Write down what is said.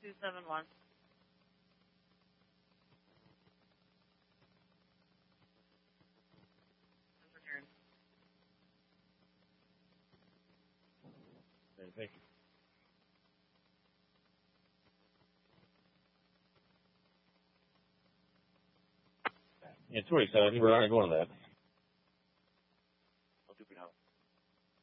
271. Thank you. Yeah, 287. I think we're not going to that.